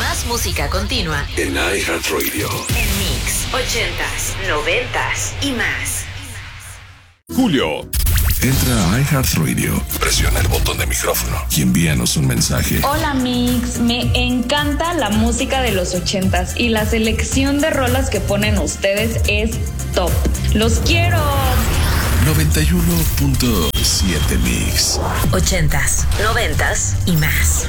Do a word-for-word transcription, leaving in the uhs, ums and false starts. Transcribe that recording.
Más música continua en iHeartRadio. En Mix, ochentas, noventas y más. Julio. Entra a iHeartRadio, presiona el botón de micrófono y envíanos un mensaje. Hola Mix, me encanta la música de los ochentas y la selección de rolas que ponen ustedes es top. ¡Los quiero! noventa y uno punto siete Mix. Ochentas, noventas y más.